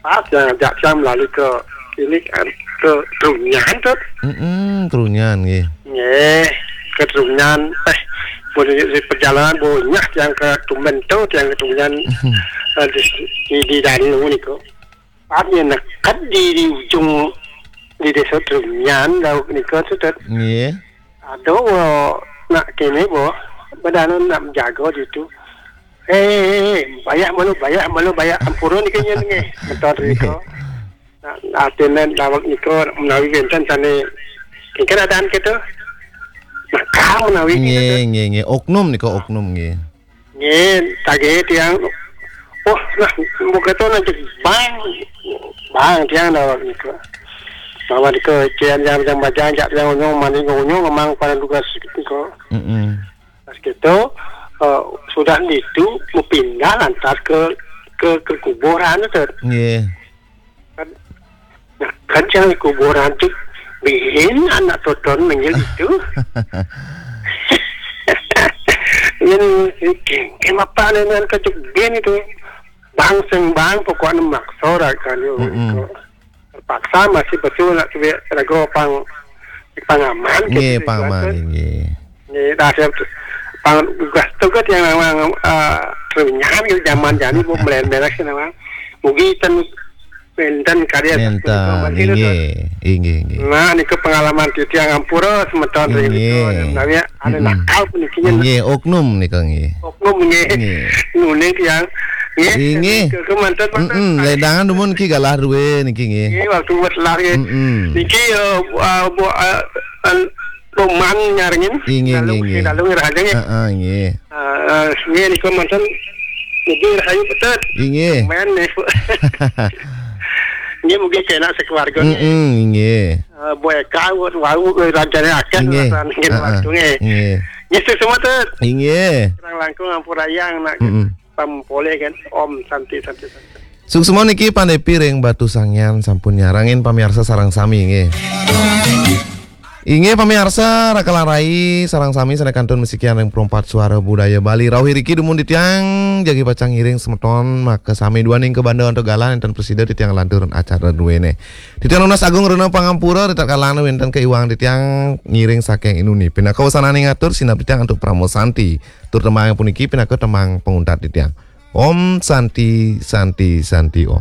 pas yang jak jam lalu ke klinik ke Trunyan tuh. Trunyan nggih. Nggih, ke Trunyan. Perjalanan banyak yang ke Tumben tuh, yang ke Trunyan di Danu niku. Artinya nekat di ujung di desa Trunyan lalu niku tuh. Nggih. Aduh, nak kene boh, badan nak menjaga gitu. Bayar malu ampura ni kenya ni. Betul niko. Artinya lawak niko menawi benten sana. Ikan adaan kita. Nak kau menawi kita. Nge. Oknum niko oknum nge. Nge, taget yang. Oh, bukan tu nak bang tiang lawak niko. Bawa niko cian yang baca yang unyong memang pada tugas niko. Pas gitu. Sudah itu mau pindah lantas ke kuburan itu. Iya. Nah, kan jangan kuburan itu bikin anak tonton menjel itu. Ini apa dengan kejadian itu? Bang pokoknya maksa kan itu. Terpaksa masih betul nak coba ragu pangaman. Iya pangaman ini. Ini dah siap. Tugas yang memang Trunyan gitu zaman jadi bu meledak sih memang mungkin benten karya inge. Nah ini ke pengalaman kita yang ampura semeton itu namanya ada nakal punikinya oknum nih kang oknum nunik yang inge kemantan ledangan dumun ki galah duwe niki nge waktu buat lari niki Roman nyaringin lalu ngerajanya nge ni ko mantan ngi rahayu betul main nih nge mungkin kena sekeluarga nge boy kau wau rajanya akan nge waktu nge semua tuh nge orang langkung ampura yang nak pampole kan om santi Suksemo niki pandai piring batu sangyan sampun nyarangin pamirsa sarang sami nge Inge pamirsa rakalarai sarang sami sana kantun musikian yang perompat suara budaya Bali rawuh riki dumun di tiang jagi pacang ngiring semeton maka sami dua ning ke Bandung untuk galan enten presiden di tiang lantur acara duwene di tiang lunas agung reuna pangampura di takalana wenten keiwang di tiang ngiring saking inuni pindah kawasanane ngatur sinap di tiang untuk pramosanti tur temang puniki pindah ke temang penguntat di tiang Om Santi Om